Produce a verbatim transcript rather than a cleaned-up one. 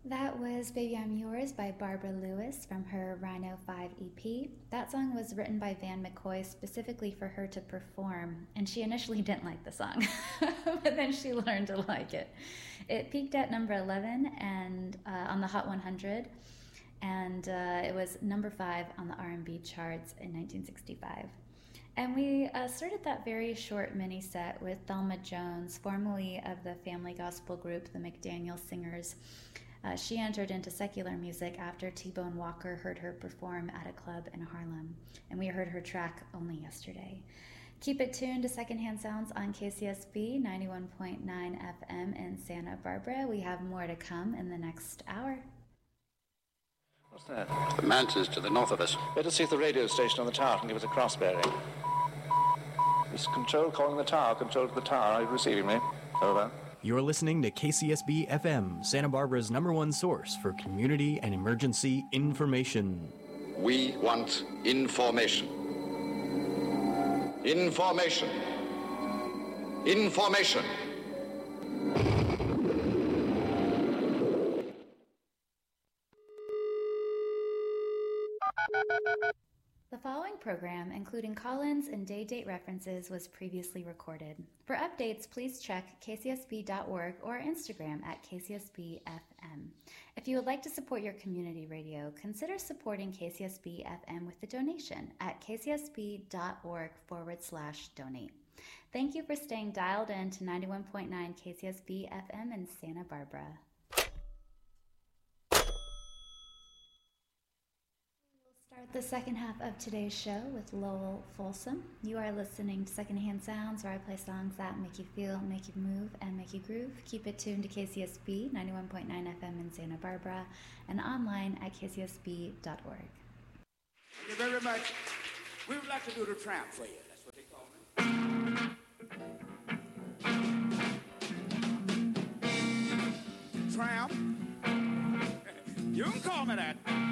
That was Baby I'm Yours by Barbara Lewis from her Rhino five E P. That song was written by Van McCoy specifically for her to perform, and she initially didn't like the song, but then she learned to like it. It peaked at number eleven and uh, on the Hot one hundred, and uh, it was number five on the R and B charts in nineteen sixty-five. And we uh, started that very short mini set with Thelma Jones, formerly of the family gospel group the McDaniel Singers. Uh, she entered into secular music after T-Bone Walker heard her perform at a club in Harlem, and we heard her track only yesterday. Keep it tuned to Secondhand Sounds on K C S B ninety-one point nine F M in Santa Barbara. We have more to come in the next hour. What's that? The Mansons to the north of us. Better see if the radio station on the tower can give us a cross bearing. This control calling the tower. Control to the tower. Are you receiving me? Over. You're listening to K C S B F M, Santa Barbara's number one source for community and emergency information. We want information. Information. Information. The following program, including call-ins and day-date references, was previously recorded. For updates, please check k c s b dot org or Instagram at k c s b f m. If you would like to support your community radio, consider supporting K C S B F M with a donation at kcsb.org forward slash donate. Thank you for staying dialed in to ninety-one point nine K C S B F M in Santa Barbara. Start the second half of today's show with Lowell Folsom. You are listening to Secondhand Sounds, where I play songs that make you feel, make you move, and make you groove. Keep it tuned to K C S B ninety-one point nine F M in Santa Barbara and online at k c s b dot org. Thank you very much. We would like to do the tramp for you. That's what they call me. Tramp? You can call me that.